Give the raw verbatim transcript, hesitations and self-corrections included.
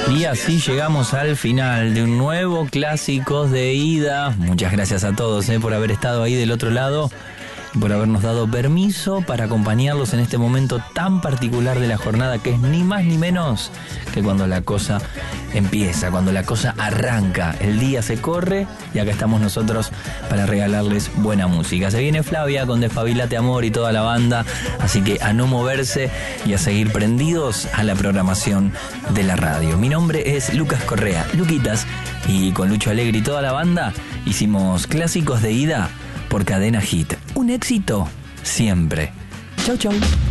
Y así llegamos al final de un nuevo Clásicos de Ida. Muchas gracias a todos eh, por haber estado ahí del otro lado, por habernos dado permiso para acompañarlos en este momento tan particular de la jornada, que es ni más ni menos que cuando la cosa empieza, cuando la cosa arranca, el día se corre y acá estamos nosotros para regalarles buena música. Se viene Flavia con Despabilate Amor y toda la banda, así que a no moverse y a seguir prendidos a la programación de la radio. Mi nombre es Lucas Correa, Luquitas, y con Lucho Alegre y toda la banda hicimos Clásicos de Ida por Cadena Hit. Un éxito siempre. Chau, chau.